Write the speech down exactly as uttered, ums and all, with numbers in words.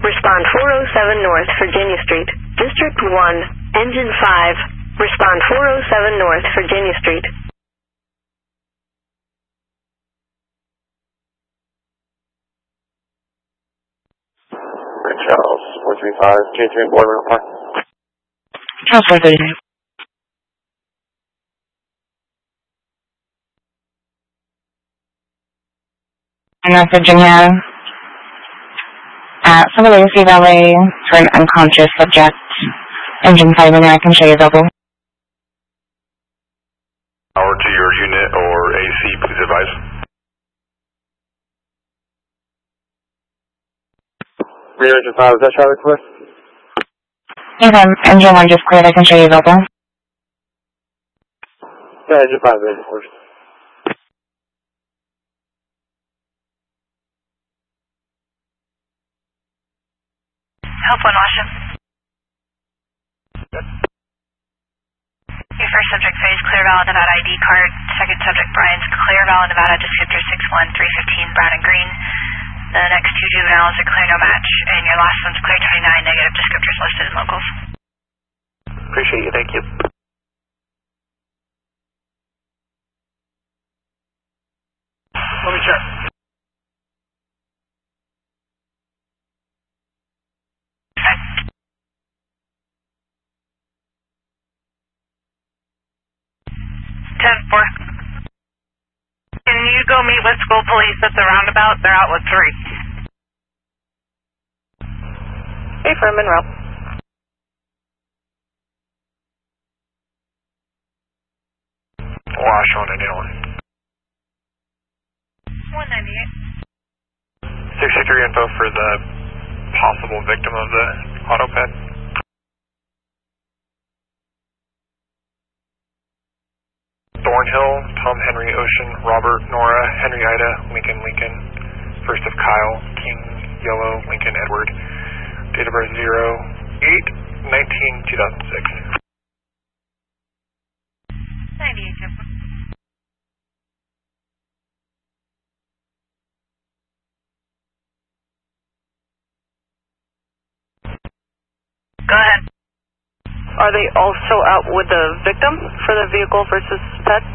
Respond four oh seven North Virginia Street. District one, Engine five. Respond four oh seven North Virginia Street. Charles, four three five, J three, board report. Charles, four thirty. North Virginia, at Silver Lake Valley for an unconscious subject. Engine five in there, I can show you double. Power to your unit or A C, please advise. Rear engine five, is that Charlie clear? Yes, I'm engine one just cleared, I can show you double. Yeah, engine five, engine first. Help one, Washington. Your first subject phase, Clear Valley, Nevada I D card. Second subject, Brian's Clear Valley, Nevada, descriptor six one three fifteen, brown and green. The next two juveniles are clear, no match. And your last one's clear twenty-nine, negative descriptors listed in locals. Appreciate you, thank you. Let me check. ten four. Can you go meet with school police at the roundabout? They're out with three. Hey, for Monroe. Wash on anyone. one ninety-eight. six sixty-three info for the possible victim of the auto ped. Thornhill, Tom, Henry, Ocean, Robert, Nora, Henry, Ida, Lincoln, Lincoln, first of Kyle, King, Yellow, Lincoln, Edward, date of birth zero eight nineteen two thousand six. ninety-eight, ten four. Go ahead. Are they also out with the victim for the vehicle versus pet?